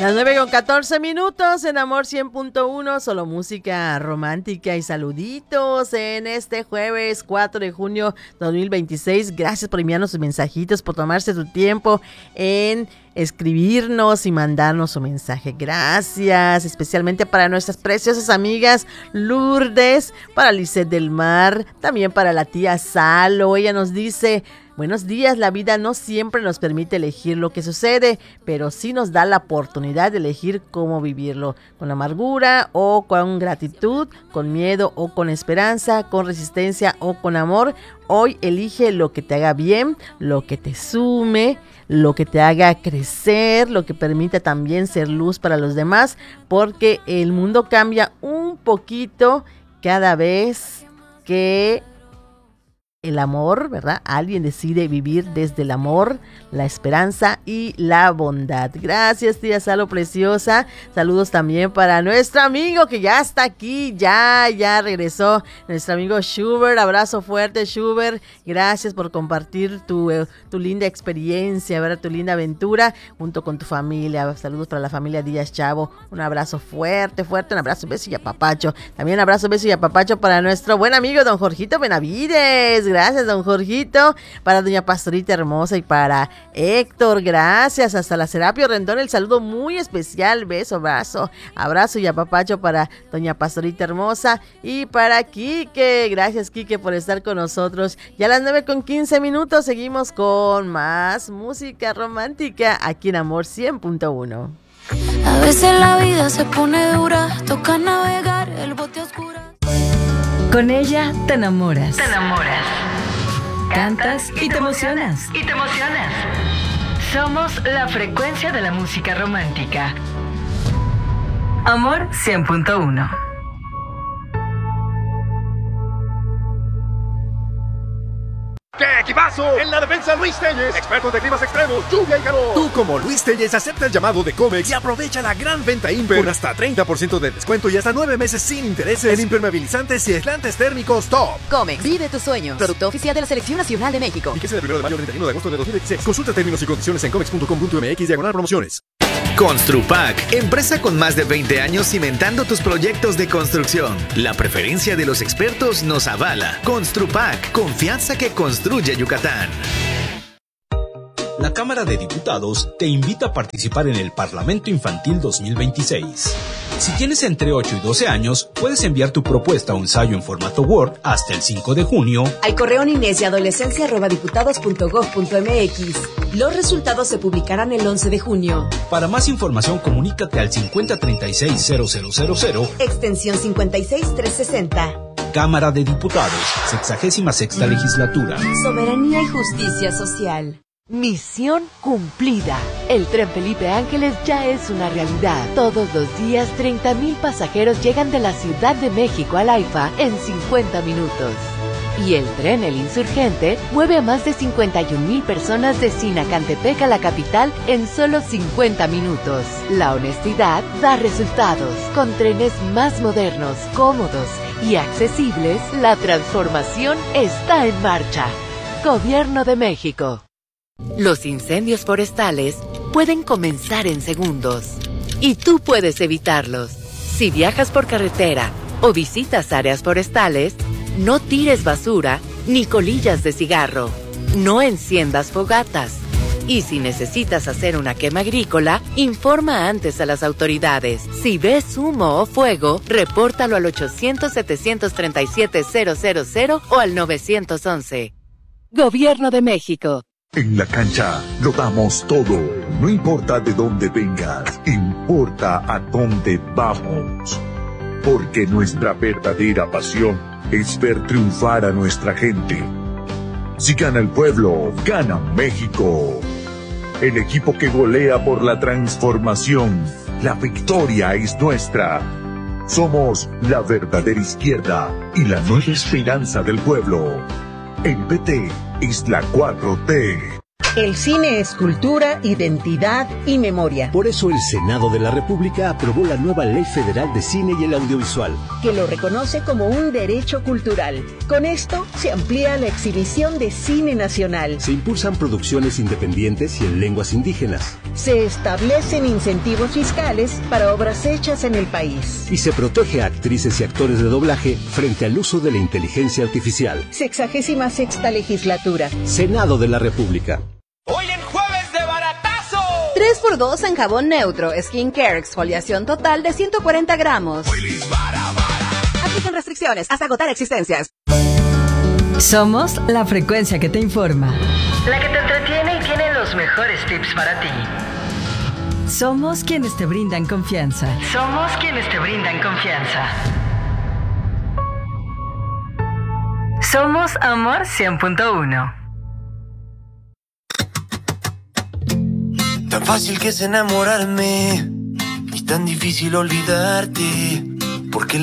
Las 9:14 en Amor 100.1, solo música romántica y saluditos en este jueves 4 de junio 2026. Gracias por enviarnos sus mensajitos, por tomarse su tiempo en escribirnos y mandarnos su mensaje. Gracias, especialmente para nuestras preciosas amigas Lourdes, para Lisette del Mar, también para la tía Salo. Ella nos dice: buenos días, la vida no siempre nos permite elegir lo que sucede, pero sí nos da la oportunidad de elegir cómo vivirlo, con amargura o con gratitud, con miedo o con esperanza, con resistencia o con amor. Hoy elige lo que te haga bien, lo que te sume, lo que te haga crecer, lo que permita también ser luz para los demás, porque el mundo cambia un poquito cada vez que el amor, ¿verdad? Alguien decide vivir desde el amor, la esperanza y la bondad. Gracias, tía Salo preciosa. Saludos también para nuestro amigo que ya está aquí, ya regresó, nuestro amigo Schubert. Abrazo fuerte, Schubert. Gracias por compartir tu linda experiencia, ¿verdad? Tu linda aventura junto con tu familia. Saludos para la familia Díaz Chavo. Un abrazo fuerte, un abrazo, beso y apapacho. También un abrazo, beso y apapacho para nuestro buen amigo don Jorgito Benavides. Gracias, don Jorgito. Para doña Pastorita Hermosa y para Héctor, gracias. Hasta la Serapio Rendón, el saludo muy especial. Beso, abrazo y apapacho para doña Pastorita Hermosa y para Quique. Gracias, Quique, por estar con nosotros. Ya a las 9:15 seguimos con más música romántica aquí en Amor 100.1. A veces la vida se pone dura, toca navegar el bote oscuro. Con ella te enamoras. Cantas y te emocionas. Somos la frecuencia de la música romántica. Amor 100.1. ¡Qué equipazo! En la defensa, Luis Telles, expertos de climas extremos, lluvia y calor. Tú, como Luis Telles, acepta el llamado de Comex y aprovecha la gran venta Imper con hasta 30% de descuento y hasta 9 meses sin intereses en impermeabilizantes y aislantes térmicos top. Comex, vive tus sueños. Producto oficial de la Selección Nacional de México. Fíjese del 1 de mayo al 31 de agosto de 2016. Consulta términos y condiciones en comex.com.mx/promociones. Construpac, empresa con más de 20 años cimentando tus proyectos de construcción. La preferencia de los expertos nos avala. Construpac, confianza que construye Yucatán. La Cámara de Diputados te invita a participar en el Parlamento Infantil 2026. Si tienes entre 8 y 12 años, puedes enviar tu propuesta o ensayo en formato Word hasta el 5 de junio al correo niñez-y-adolescencia@diputados.gov.mx. Los resultados se publicarán el 11 de junio. Para más información, comunícate al 5036-0000, extensión 56360. Cámara de Diputados, 66ª Legislatura. Soberanía y justicia social. Misión cumplida. El tren Felipe Ángeles ya es una realidad. Todos los días 30,000 pasajeros llegan de la Ciudad de México al AIFA en 50 minutos. Y el tren El Insurgente mueve a más de 51,000 personas de Sinacantepec a la capital en solo 50 minutos. La honestidad da resultados. Con trenes más modernos, cómodos y accesibles, la transformación está en marcha. Gobierno de México. Los incendios forestales pueden comenzar en segundos y tú puedes evitarlos. Si viajas por carretera o visitas áreas forestales, no tires basura ni colillas de cigarro. No enciendas fogatas. Y si necesitas hacer una quema agrícola, informa antes a las autoridades. Si ves humo o fuego, repórtalo al 800-737-000 o al 911. Gobierno de México. En la cancha lo damos todo. No importa de dónde vengas, importa a dónde vamos. Porque nuestra verdadera pasión es ver triunfar a nuestra gente. Si gana el pueblo, gana México. El equipo que golea por la transformación. La victoria es nuestra. Somos la verdadera izquierda y la nueva esperanza del pueblo. El PT es la 4T. El cine es cultura, identidad y memoria. Por eso el Senado de la República aprobó la nueva Ley Federal de Cine y el Audiovisual, que lo reconoce como un derecho cultural. Con esto se amplía la exhibición de cine nacional. Se impulsan producciones independientes y en lenguas indígenas. Se establecen incentivos fiscales para obras hechas en el país. Y se protege a actrices y actores de doblaje frente al uso de la inteligencia artificial. 66ª legislatura. Senado de la República. Hoy en Jueves de Baratazo. 3x2 en jabón neutro, skincare, exfoliación total de 140 gramos. Aplican restricciones hasta agotar existencias. Somos la frecuencia que te informa, la que te entretiene y tiene los mejores tips para ti. Somos quienes te brindan confianza. Somos quienes te brindan confianza. Somos Amor 100.1. Tan fácil que es enamorarme y tan difícil olvidarte, porque